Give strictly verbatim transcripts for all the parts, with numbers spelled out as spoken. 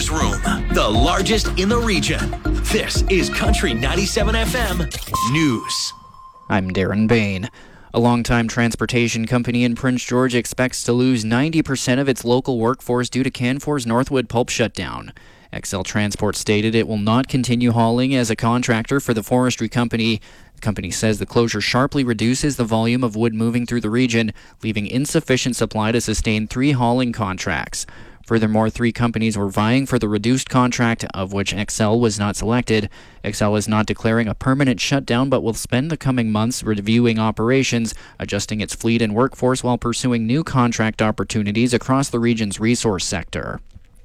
newsroom, the largest in the region. This is Country ninety-seven F M News. I'm Darren Bain. A longtime transportation company in Prince George expects to lose ninety percent of its local workforce due to Canfor's Northwood pulp shutdown. X L Transport stated it will not continue hauling as a contractor for the forestry company. The company says the closure sharply reduces the volume of wood moving through the region, leaving insufficient supply to sustain three hauling contracts. Furthermore, three companies were vying for the reduced contract, of which X L was not selected. X L is not declaring a permanent shutdown, but will spend the coming months reviewing operations, adjusting its fleet and workforce while pursuing new contract opportunities across the region's resource sector.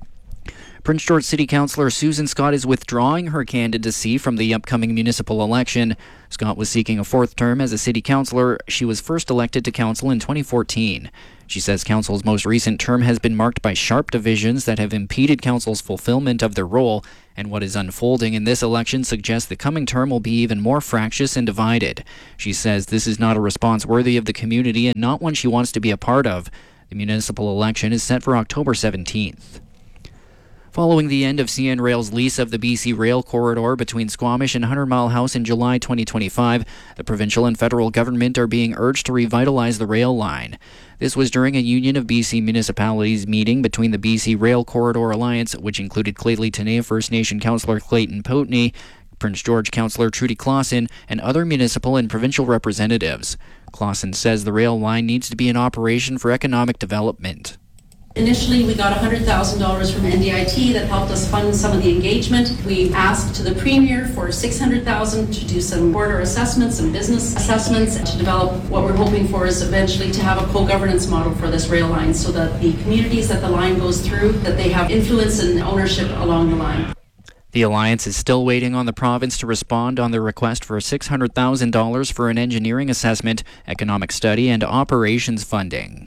Prince George City Councillor Susan Scott is withdrawing her candidacy from the upcoming municipal election. Scott was seeking a fourth term as a city councillor. She was first elected to council in twenty fourteen. She says council's most recent term has been marked by sharp divisions that have impeded council's fulfillment of their role, and what is unfolding in this election suggests the coming term will be even more fractious and divided. She says this is not a response worthy of the community and not one she wants to be a part of. The municipal election is set for October seventeenth. Following the end of C N Rail's lease of the B C Rail corridor between Squamish and Hundred Mile House in July twenty twenty-five, the provincial and federal government are being urged to revitalize the rail line. This was during a Union of B C Municipalities meeting between the B C Rail Corridor Alliance, which included Clayton First Nation Councillor Clayton Poutney, Prince George Councillor Trudy Clausen, and other municipal and provincial representatives. Clausen says the rail line needs to be in operation for economic development. Initially, we got one hundred thousand dollars from N D I T that helped us fund some of the engagement. We asked to the Premier for six hundred thousand dollars to do some border assessments, some business assessments, and to develop what we're hoping for is eventually to have a co-governance model for this rail line so that the communities that the line goes through, that they have influence and ownership along the line. The Alliance is still waiting on the province to respond on their request for six hundred thousand dollars for an engineering assessment, economic study, and operations funding.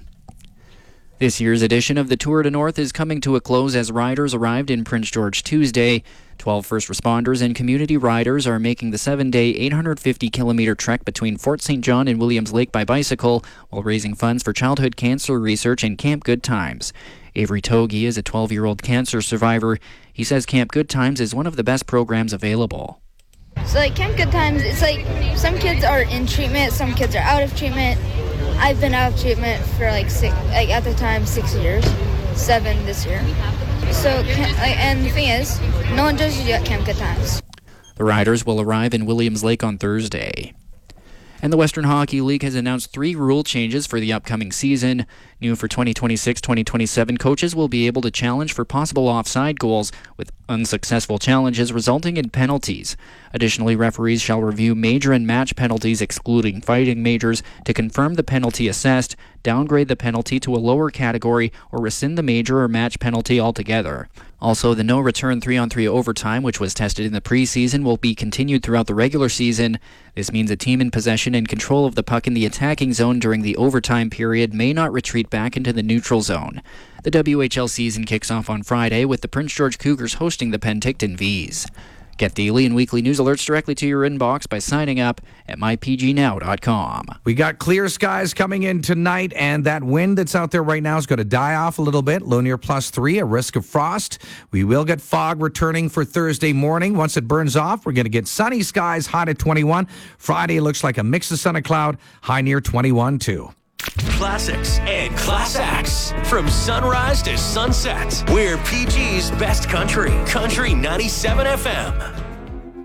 This year's edition of the Tour de North is coming to a close as riders arrived in Prince George Tuesday. Twelve first responders and community riders are making the seven-day, eight hundred fifty kilometre trek between Fort Saint John and Williams Lake by bicycle while raising funds for childhood cancer research and Camp Good Times. Avery Togi is a twelve-year-old cancer survivor. He says Camp Good Times is one of the best programs available. So like Camp Good Times, it's like some kids are in treatment, some kids are out of treatment. I've been out of treatment for like six, like at the time, six years, seven this year. So, and the thing is, no one judges you at Camp Good Times. The riders will arrive in Williams Lake on Thursday. And the Western Hockey League has announced three rule changes for the upcoming season. New for twenty twenty-six twenty twenty-seven, coaches will be able to challenge for possible offside goals, with unsuccessful challenges resulting in penalties. Additionally, referees shall review major and match penalties excluding fighting majors to confirm the penalty assessed, downgrade the penalty to a lower category, or rescind the major or match penalty altogether. Also, the no-return three-on-three overtime, which was tested in the preseason, will be continued throughout the regular season. This means a team in possession and control of the puck in the attacking zone during the overtime period may not retreat back into the neutral zone. The W H L season kicks off on Friday with the Prince George Cougars hosting the Penticton Vees. Get daily and weekly news alerts directly to your inbox by signing up at my p g now dot com. We got clear skies coming in tonight, and that wind that's out there right now is going to die off a little bit. Low near plus three, a risk of frost. We will get fog returning for Thursday morning. Once it burns off, we're going to get sunny skies, high to twenty-one. Friday looks like a mix of sun and cloud, high near twenty-one too. Classics and class acts. From sunrise to sunset, we're P G's best country. Country ninety-seven F M.